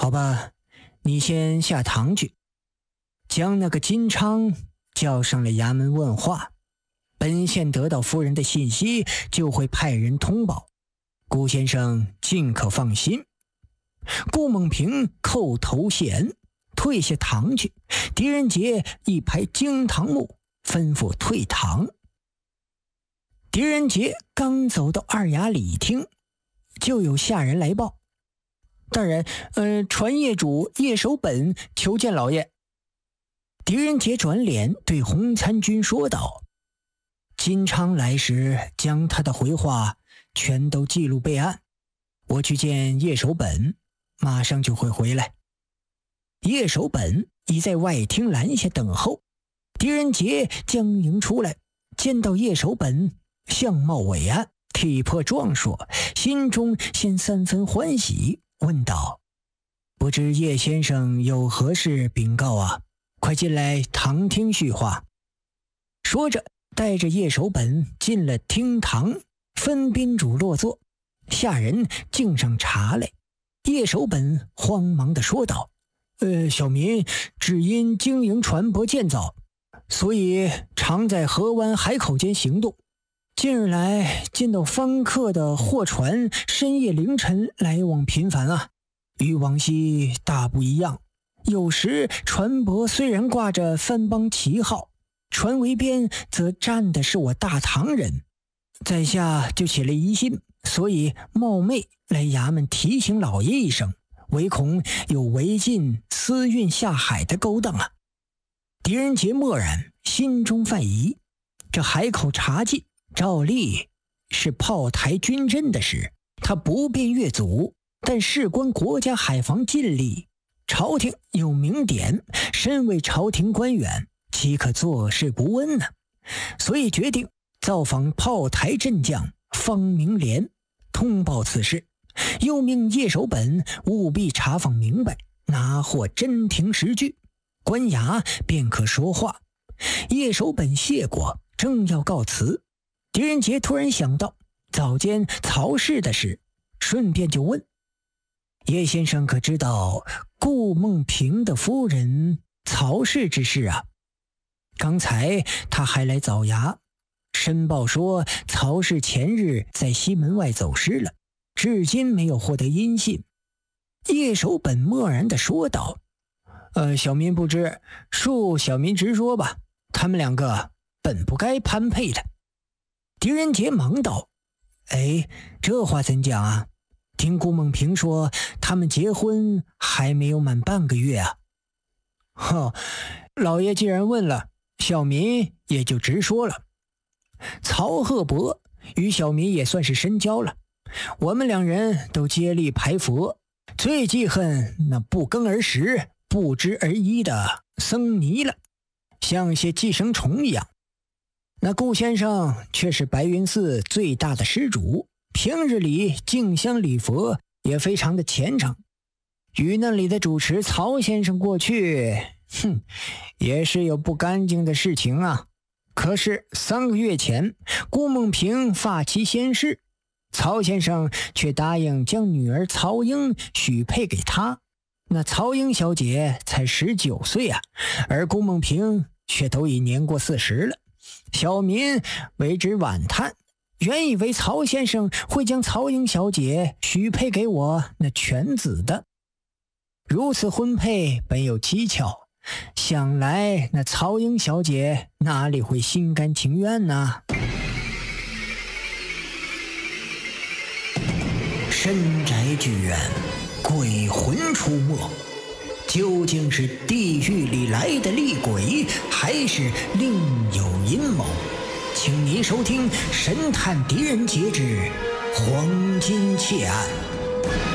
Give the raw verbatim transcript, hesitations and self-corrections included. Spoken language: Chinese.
好吧，你先下堂去，将那个金昌叫上了衙门问话。本县得到夫人的信息，就会派人通报。顾先生尽可放心。顾梦平叩头谢恩，退下堂去。狄仁杰一拍惊堂木，吩咐退堂。狄仁杰刚走到二衙里厅，就有下人来报：大人，呃，传业主叶守本求见老爷。狄仁杰转脸对洪参军说道：金昌来时将他的回话全都记录备案，我去见叶守本，马上就会回来。叶守本已在外厅拦下等候。狄仁杰将迎出来，见到叶守本相貌伟岸，体魄壮硕，心中先三分欢喜，问道：不知叶先生有何事禀告啊？快进来堂听叙话。说着带着叶守本进了厅堂，分宾主落座，下人敬上茶来。叶守本慌忙地说道：呃，小民只因经营船舶建造，所以常在河湾海口间行动。近日来见到方客的货船深夜凌晨来往频繁啊，与往昔大不一样。有时船舶虽然挂着番邦旗号，船桅边则站的是我大唐人，在下就起了疑心，所以冒昧来衙门提醒老爷一声，唯恐有违禁私运下海的勾当啊。狄仁杰默然，心中犯疑。这海口查禁照例是炮台军阵的事，他不便越阻，但事关国家海防禁令，朝廷有明典，身为朝廷官员，岂可坐视不问呢？所以决定造访炮台镇将方明廉，通报此事，又命叶守本务必查访明白，拿获真凭实据，官衙便可说话。叶守本谢过，正要告辞，狄仁杰突然想到早间曹氏的事，顺便就问：叶先生可知道顾梦平的夫人曹氏之事啊？刚才他还来早衙申报说曹氏前日在西门外走失了，至今没有获得音信。叶守本默然地说道：呃，小民不知，恕小民直说吧，他们两个本不该攀配的。狄仁杰忙道：哎，这话怎讲啊？听顾梦平说他们结婚还没有满半个月啊。呵，老爷既然问了，小民也就直说了。曹鹤伯与小民也算是深交了，我们两人都接力排佛，最记恨那不耕而食不知而依的僧尼了，像些寄生虫一样。那顾先生却是白云寺最大的施主，平日里敬香礼佛也非常的虔诚，与那里的主持曹先生过去，哼，也是有不干净的事情啊。可是三个月前，顾梦平发妻先逝，曹先生却答应将女儿曹英许配给他。那曹英小姐才十九岁啊，而顾梦平却都已年过四十了。小民为之惋叹，原以为曹先生会将曹英小姐许配给我那犬子的。如此婚配本有蹊跷，想来那曹英小姐哪里会心甘情愿呢？深宅剧院，鬼魂出没，究竟是地狱里来的厉鬼，还是另有阴谋？请您收听《神探狄仁杰之黄金窃案》。